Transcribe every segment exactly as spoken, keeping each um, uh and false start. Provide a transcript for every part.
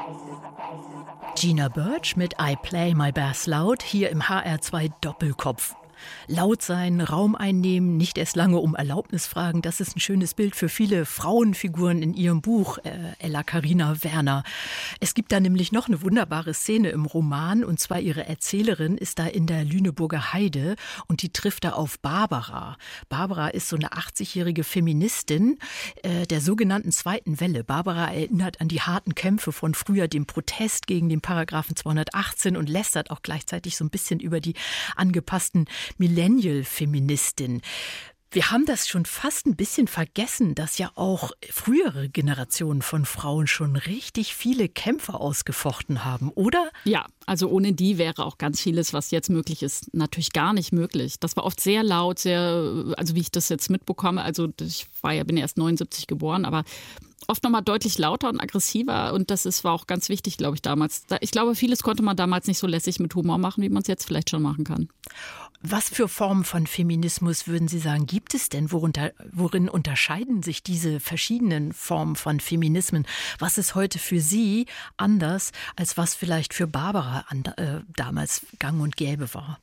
Gina Birch mit I Play My Bass Loud hier im H R zwei Doppelkopf. Laut sein, Raum einnehmen, nicht erst lange um Erlaubnis fragen, das ist ein schönes Bild für viele Frauenfiguren in ihrem Buch, äh, Ella Carina Werner. Es gibt da nämlich noch eine wunderbare Szene im Roman, und zwar ihre Erzählerin ist da in der Lüneburger Heide und die trifft da auf Barbara. Barbara ist so eine achtzigjährige Feministin äh, der sogenannten zweiten Welle. Barbara erinnert an die harten Kämpfe von früher, dem Protest gegen den Paragraphen zweihundertachtzehn, und lästert auch gleichzeitig so ein bisschen über die angepassten Millennial-Feministin. Wir haben das schon fast ein bisschen vergessen, dass ja auch frühere Generationen von Frauen schon richtig viele Kämpfe ausgefochten haben, oder? Ja, also ohne die wäre auch ganz vieles, was jetzt möglich ist, natürlich gar nicht möglich. Das war oft sehr laut, sehr, also wie ich das jetzt mitbekomme, also ich war ja, bin ja erst neunundsiebzig geboren, aber oft nochmal deutlich lauter und aggressiver, und das ist, war auch ganz wichtig, glaube ich, damals. Ich glaube, vieles konnte man damals nicht so lässig mit Humor machen, wie man es jetzt vielleicht schon machen kann. Was für Formen von Feminismus, würden Sie sagen, gibt es denn? Worunter, worin unterscheiden sich diese verschiedenen Formen von Feminismen? Was ist heute für Sie anders, als was vielleicht für Barbara an, äh, damals gang und gäbe war?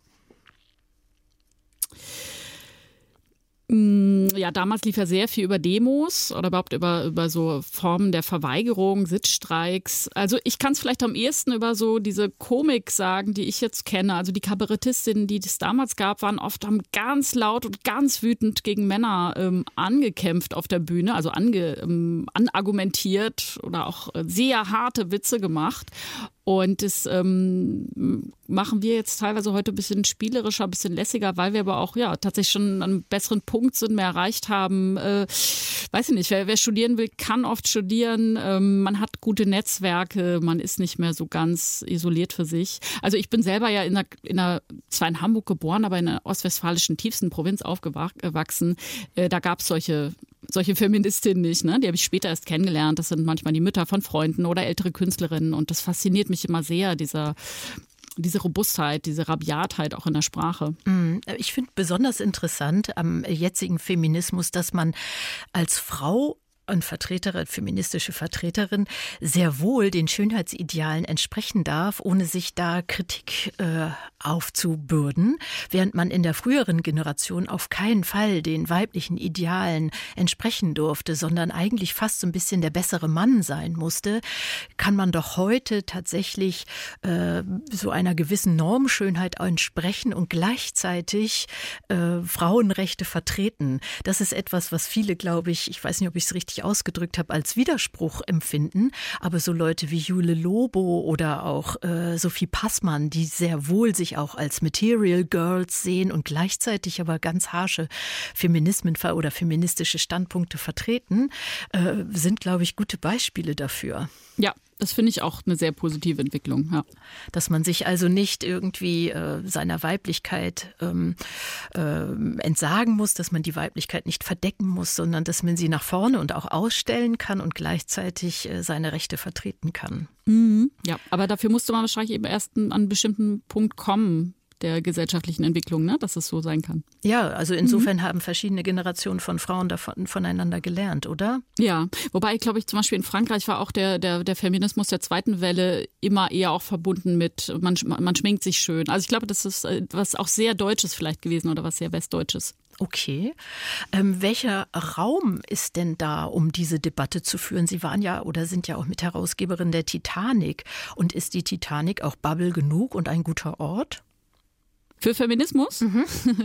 Ja, damals lief ja sehr viel über Demos oder überhaupt über, über so Formen der Verweigerung, Sitzstreiks. Also ich kann es vielleicht am ehesten über so diese Komik sagen, die ich jetzt kenne. Also die Kabarettistinnen, die es damals gab, waren oft haben ganz laut und ganz wütend gegen Männer ähm, angekämpft auf der Bühne, also ange, ähm, anargumentiert oder auch sehr harte Witze gemacht. Und das ähm, machen wir jetzt teilweise heute ein bisschen spielerischer, ein bisschen lässiger, weil wir aber auch ja tatsächlich schon an einem besseren Punkt sind, mehr erreicht haben. Äh, weiß ich nicht, wer, wer studieren will, kann oft studieren. Ähm, man hat gute Netzwerke, man ist nicht mehr so ganz isoliert für sich. Also ich bin selber ja in einer, in einer zwar in Hamburg geboren, aber in der ostwestfälischen tiefsten Provinz aufgewachsen. Äh, da gab es solche solche Feministinnen nicht, ne? Die habe ich später erst kennengelernt. Das sind manchmal die Mütter von Freunden oder ältere Künstlerinnen, und das fasziniert mich immer sehr, dieser, diese Robustheit, diese Rabiatheit auch in der Sprache. Ich finde besonders interessant am jetzigen Feminismus, dass man als Frau und Vertreterin, feministische Vertreterin, sehr wohl den Schönheitsidealen entsprechen darf, ohne sich da Kritik äh, aufzubürden, während man in der früheren Generation auf keinen Fall den weiblichen Idealen entsprechen durfte, sondern eigentlich fast so ein bisschen der bessere Mann sein musste, kann man doch heute tatsächlich äh, so einer gewissen Normschönheit entsprechen und gleichzeitig äh, Frauenrechte vertreten. Das ist etwas, was viele, glaube ich, ich weiß nicht, ob ich es richtig ausgedrückt habe, als Widerspruch empfinden. Aber so Leute wie Jule Lobo oder auch äh, Sophie Passmann, die sehr wohl sich auch als Material Girls sehen und gleichzeitig aber ganz harsche Feminismen oder feministische Standpunkte vertreten, äh, sind, glaube ich, gute Beispiele dafür. Ja, das finde ich auch eine sehr positive Entwicklung. Ja. Dass man sich also nicht irgendwie äh, seiner Weiblichkeit ähm, äh, entsagen muss, dass man die Weiblichkeit nicht verdecken muss, sondern dass man sie nach vorne und auch ausstellen kann und gleichzeitig äh, seine Rechte vertreten kann. Mhm. Ja, aber dafür musste man wahrscheinlich eben erst an einen bestimmten Punkt kommen der gesellschaftlichen Entwicklung, ne? Dass es so sein kann. Ja, also insofern mhm. haben verschiedene Generationen von Frauen davon, voneinander gelernt, oder? Ja, wobei, glaube ich, zum Beispiel in Frankreich war auch der, der, der Feminismus der zweiten Welle immer eher auch verbunden mit, man, man schminkt sich schön. Also ich glaube, das ist was auch sehr Deutsches vielleicht gewesen oder was sehr Westdeutsches. Okay. Ähm, welcher Raum ist denn da, um diese Debatte zu führen? Sie waren ja oder sind ja auch Mitherausgeberin der Titanic. Und ist die Titanic auch Bubble genug und ein guter Ort? Für Feminismus? Mhm.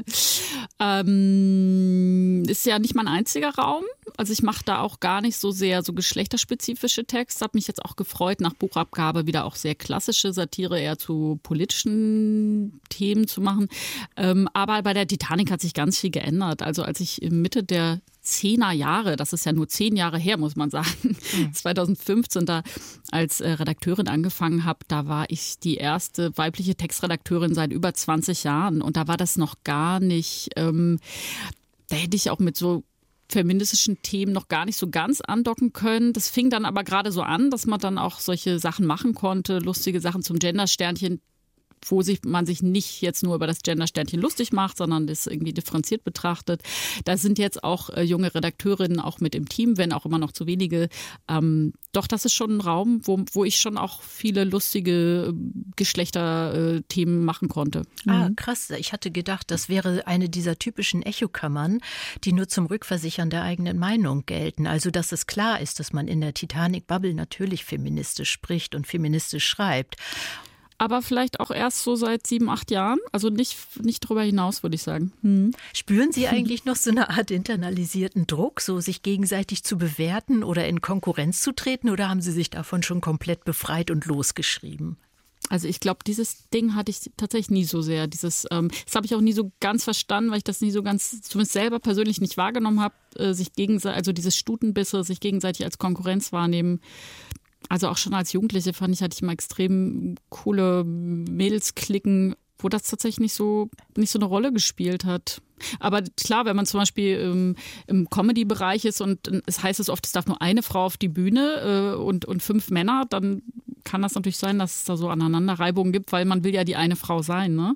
ähm, ist ja nicht mein einziger Raum. Also ich mache da auch gar nicht so sehr so geschlechterspezifische Texte. Habe mich jetzt auch gefreut, nach Buchabgabe wieder auch sehr klassische Satire eher zu politischen Themen zu machen. Ähm, aber bei der Titanic hat sich ganz viel geändert. Also als ich Mitte der Zehner Jahre, das ist ja nur zehn Jahre her, muss man sagen, mhm. zweitausendfünfzehn da als Redakteurin angefangen habe, da war ich die erste weibliche Textredakteurin seit über zwanzig Jahren, und da war das noch gar nicht, ähm, da hätte ich auch mit so feministischen Themen noch gar nicht so ganz andocken können. Das fing dann aber gerade so an, dass man dann auch solche Sachen machen konnte, lustige Sachen zum Gendersternchen. wo sich, man sich nicht jetzt nur über das Gender-Sternchen lustig macht, sondern das irgendwie differenziert betrachtet. Da sind jetzt auch äh, junge Redakteurinnen auch mit im Team, wenn auch immer noch zu wenige. Ähm, doch, das ist schon ein Raum, wo, wo ich schon auch viele lustige Geschlechterthemen machen konnte. Ah, krass. Ich hatte gedacht, das wäre eine dieser typischen Echokammern, die nur zum Rückversichern der eigenen Meinung gelten. Also, dass es klar ist, dass man in der Titanic-Bubble natürlich feministisch spricht und feministisch schreibt. Aber vielleicht auch erst so seit sieben, acht Jahren. Also nicht, nicht darüber hinaus, würde ich sagen. Hm. Spüren Sie eigentlich noch so eine Art internalisierten Druck, so sich gegenseitig zu bewerten oder in Konkurrenz zu treten? Oder haben Sie sich davon schon komplett befreit und losgeschrieben? Also ich glaube, dieses Ding hatte ich tatsächlich nie so sehr. Dieses, ähm, das habe ich auch nie so ganz verstanden, weil ich das nie so ganz, zumindest selber persönlich nicht wahrgenommen habe, äh, sich gegenseitig, also dieses Stutenbisse, sich gegenseitig als Konkurrenz wahrnehmen. Also auch schon als Jugendliche fand ich, hatte ich immer extrem coole Mädelsklicken, wo das tatsächlich nicht so, nicht so eine Rolle gespielt hat. Aber klar, wenn man zum Beispiel ähm, im Comedy-Bereich ist und äh, es heißt es oft, es darf nur eine Frau auf die Bühne äh, und, und fünf Männer, dann kann das natürlich sein, dass es da so Aneinanderreibungen gibt, weil man will ja die eine Frau sein, ne?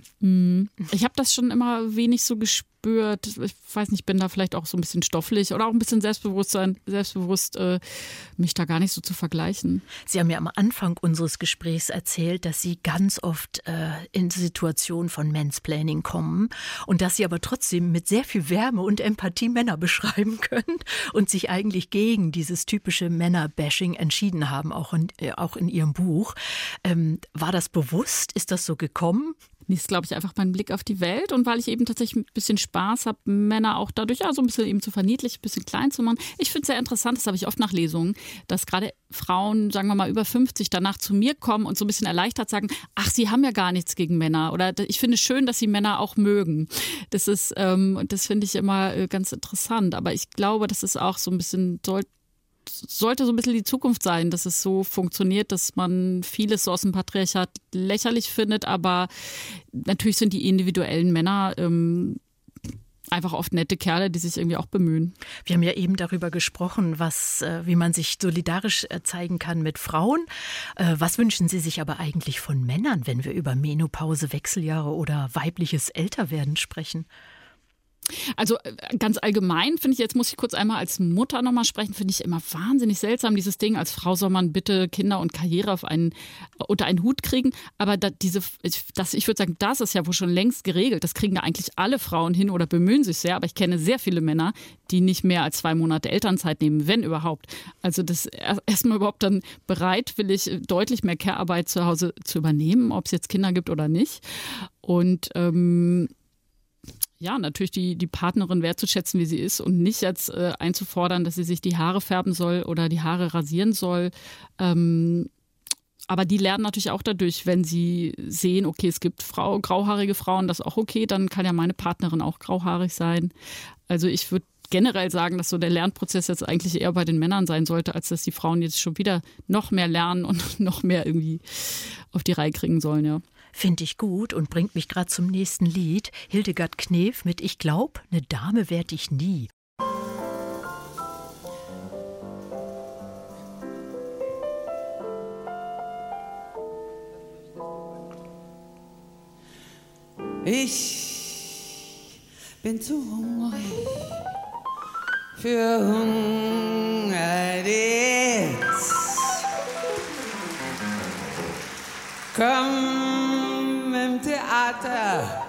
Ich habe das schon immer wenig so gespürt. Ich weiß nicht, bin da vielleicht auch so ein bisschen stofflich oder auch ein bisschen Selbstbewusstsein, selbstbewusst, äh, mich da gar nicht so zu vergleichen. Sie haben ja am Anfang unseres Gesprächs erzählt, dass Sie ganz oft äh, in Situationen von Mansplaining kommen und dass Sie aber trotzdem mit sehr viel Wärme und Empathie Männer beschreiben können und sich eigentlich gegen dieses typische Männer-Bashing entschieden haben, auch in, äh, auch in Ihrem Buch. Ähm, war das bewusst? Ist das so gekommen? Das ist, glaube ich, einfach mein Blick auf die Welt und weil ich eben tatsächlich ein bisschen Spaß habe, Männer auch dadurch ja so ein bisschen eben zu verniedlichen, ein bisschen klein zu machen. Ich finde es sehr interessant, das habe ich oft nach Lesungen, dass gerade Frauen, sagen wir mal über fünfzig, danach zu mir kommen und so ein bisschen erleichtert sagen, ach, sie haben ja gar nichts gegen Männer oder ich finde es schön, dass sie Männer auch mögen. Das ist, ähm, das finde ich immer ganz interessant, aber ich glaube, das ist auch so ein bisschen, soll, sollte so ein bisschen die Zukunft sein, dass es so funktioniert, dass man vieles so aus dem Patriarchat lächerlich findet, aber natürlich sind die individuellen Männer ähm, einfach oft nette Kerle, die sich irgendwie auch bemühen. Wir haben ja eben darüber gesprochen, was, äh, wie man sich solidarisch äh, zeigen kann mit Frauen. Äh, was wünschen Sie sich aber eigentlich von Männern, wenn wir über Menopause, Wechseljahre oder weibliches Älterwerden sprechen? Also ganz allgemein finde ich, jetzt muss ich kurz einmal als Mutter nochmal sprechen, finde ich immer wahnsinnig seltsam, dieses Ding, als Frau soll man bitte Kinder und Karriere auf einen, unter einen Hut kriegen, aber da, diese, das, ich würde sagen, das ist ja wohl schon längst geregelt, das kriegen da eigentlich alle Frauen hin oder bemühen sich sehr, aber ich kenne sehr viele Männer, die nicht mehr als zwei Monate Elternzeit nehmen, wenn überhaupt. Also das erstmal überhaupt dann bereitwillig deutlich mehr Care-Arbeit zu Hause zu übernehmen, ob es jetzt Kinder gibt oder nicht und ähm, ja, natürlich die, die Partnerin wertzuschätzen, wie sie ist und nicht jetzt äh, einzufordern, dass sie sich die Haare färben soll oder die Haare rasieren soll. Ähm, aber die lernen natürlich auch dadurch, wenn sie sehen, okay, es gibt Frau, grauhaarige Frauen, das ist auch okay, dann kann ja meine Partnerin auch grauhaarig sein. Also ich würde generell sagen, dass so der Lernprozess jetzt eigentlich eher bei den Männern sein sollte, als dass die Frauen jetzt schon wieder noch mehr lernen und noch mehr irgendwie auf die Reihe kriegen sollen, ja. Finde ich gut und bringt mich gerade zum nächsten Lied. Hildegard Knef mit Ich glaub, ne Dame werd ich nie. Ich bin zu hungrig für Hungerdienst. Komm im Theater